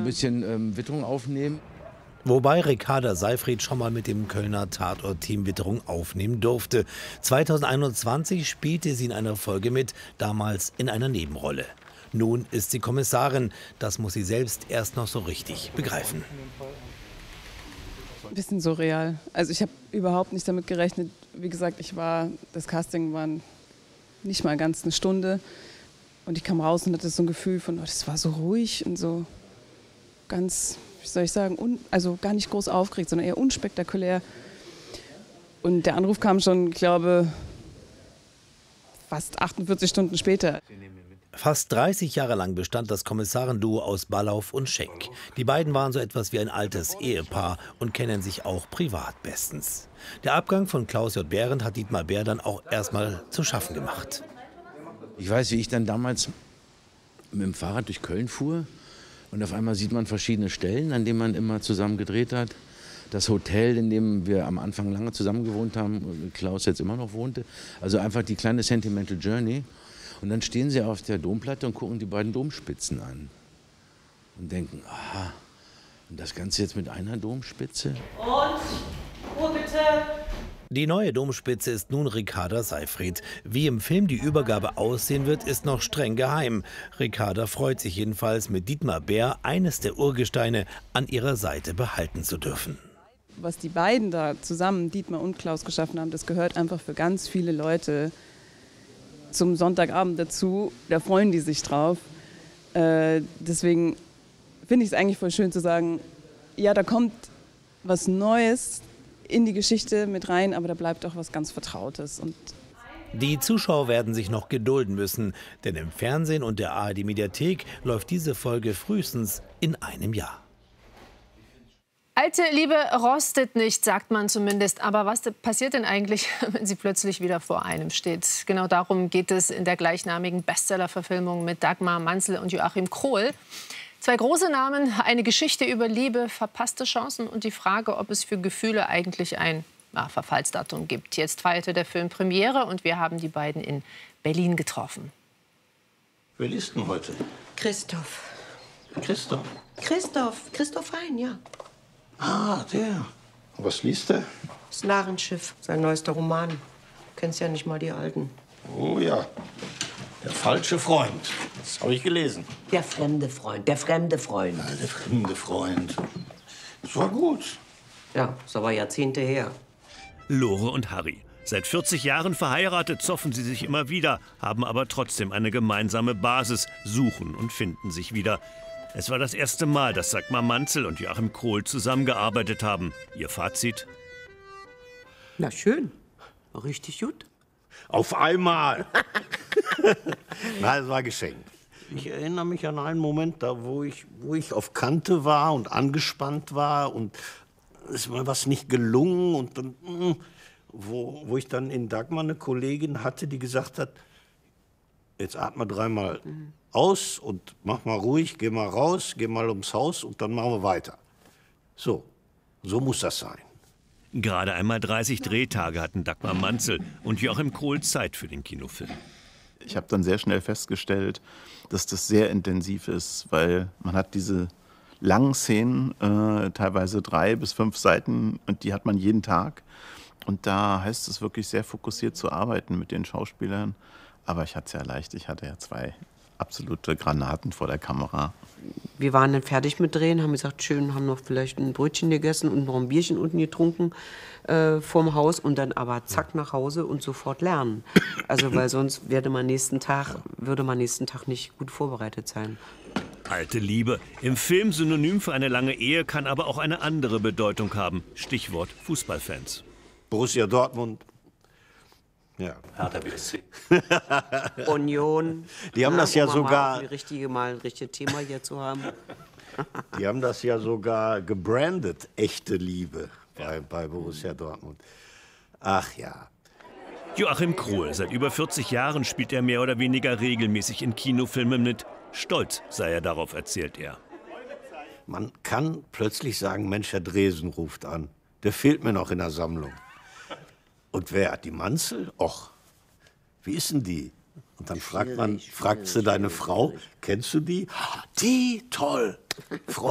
ein bisschen Witterung aufnehmen. Wobei Ricarda Seyfried schon mal mit dem Kölner Tatort-Team Witterung aufnehmen durfte. 2021 spielte sie in einer Folge mit, damals in einer Nebenrolle. Nun ist sie Kommissarin. Das muss sie selbst erst noch so richtig begreifen. Ein bisschen surreal. Also ich habe überhaupt nicht damit gerechnet. Wie gesagt, das Casting war nicht mal ganz eine Stunde. Und ich kam raus und hatte so ein Gefühl von, das war so ruhig und so ganz, wie soll ich sagen, also gar nicht groß aufgeregt, sondern eher unspektakulär. Und der Anruf kam schon, ich glaube, fast 48 Stunden später. Fast 30 Jahre lang bestand das Kommissarenduo aus Ballauf und Schenk. Die beiden waren so etwas wie ein altes Ehepaar und kennen sich auch privat bestens. Der Abgang von Klaus J. Behrendt hat Dietmar Bär dann auch erstmal zu schaffen gemacht. Ich weiß, wie ich dann damals mit dem Fahrrad durch Köln fuhr und auf einmal sieht man verschiedene Stellen, an denen man immer zusammen gedreht hat. Das Hotel, in dem wir am Anfang lange zusammen gewohnt haben, Klaus jetzt immer noch wohnte. Also einfach die kleine Sentimental Journey. Und dann stehen sie auf der Domplatte und gucken die beiden Domspitzen an. Und denken, aha, und das Ganze jetzt mit einer Domspitze? Und, Ruhe bitte. Die neue Domspitze ist nun Ricarda Seyfried. Wie im Film die Übergabe aussehen wird, ist noch streng geheim. Ricarda freut sich jedenfalls, mit Dietmar Bär eines der Urgesteine an ihrer Seite behalten zu dürfen. Was die beiden da zusammen, Dietmar und Klaus, geschaffen haben, das gehört einfach für ganz viele Leute zum Sonntagabend dazu. Da freuen die sich drauf. Deswegen finde ich es eigentlich voll schön zu sagen, ja, da kommt was Neues in die Geschichte mit rein, aber da bleibt auch was ganz Vertrautes. Und die Zuschauer werden sich noch gedulden müssen, denn im Fernsehen und der ARD-Mediathek läuft diese Folge frühestens in einem Jahr. Alte Liebe rostet nicht, sagt man zumindest. Aber was passiert denn eigentlich, wenn sie plötzlich wieder vor einem steht? Genau darum geht es in der gleichnamigen Bestseller-Verfilmung mit Dagmar Manzel und Joachim Krohl. Zwei große Namen, eine Geschichte über Liebe, verpasste Chancen und die Frage, ob es für Gefühle eigentlich ein Verfallsdatum gibt. Jetzt feierte der Film Premiere und wir haben die beiden in Berlin getroffen. Wer liest denn heute? Christoph. Christoph? Christoph Hein, ja. Ah, der. Was liest er? Das Narrenschiff, sein neuester Roman. Du kennst ja nicht mal die alten. Oh ja, der falsche Freund. Das habe ich gelesen. Der fremde Freund, der fremde Freund. Ja, der fremde Freund. Das war gut. Ja, ist aber Jahrzehnte her. Lore und Harry. Seit 40 Jahren verheiratet, zoffen sie sich immer wieder, haben aber trotzdem eine gemeinsame Basis, suchen und finden sich wieder. Es war das erste Mal, dass Dagmar Manzel und Joachim Krohl zusammengearbeitet haben. Ihr Fazit? Na schön, richtig gut. Auf einmal. Nein, es war geschenkt. Ich erinnere mich an einen Moment, da wo ich auf Kante war und angespannt war und es war was nicht gelungen und dann, wo ich dann in Dagmar eine Kollegin hatte, die gesagt hat, jetzt atme dreimal aus und mach mal ruhig, geh mal raus, geh mal ums Haus und dann machen wir weiter. So muss das sein. Gerade einmal 30 Drehtage hatten Dagmar Manzel und Joachim Krohl Zeit für den Kinofilm. Ich habe dann sehr schnell festgestellt, dass das sehr intensiv ist, weil man hat diese langen Szenen, teilweise 3 bis 5 Seiten, und die hat man jeden Tag. Und da heißt es wirklich sehr fokussiert zu arbeiten mit den Schauspielern. Aber ich hatte es ja leicht, ich hatte ja 2 absolute Granaten vor der Kamera. Wir waren dann fertig mit Drehen, haben gesagt, schön, haben noch vielleicht ein Brötchen gegessen und noch ein Bierchen unten getrunken vorm Haus und dann aber zack nach Hause und sofort lernen. Also weil sonst würde man nächsten Tag nicht gut vorbereitet sein. Alte Liebe. Im Film synonym für eine lange Ehe, kann aber auch eine andere Bedeutung haben. Stichwort Fußballfans. Borussia Dortmund. Ja. Hertha BSC. Union. Die haben das ja sogar. Mal ein richtiges Thema hier zu haben. Die haben das ja sogar gebrandet, echte Liebe bei Borussia Dortmund. Ach ja. Joachim Krohl. Seit über 40 Jahren spielt er mehr oder weniger regelmäßig in Kinofilmen mit. Stolz sei er darauf, erzählt er. Man kann plötzlich sagen, Mensch, Herr Dresen ruft an. Der fehlt mir noch in der Sammlung. Und wer? Die Manzel? Och, wie ist denn die? Und dann fragt sie deine Frau, kennst du die? Die, toll.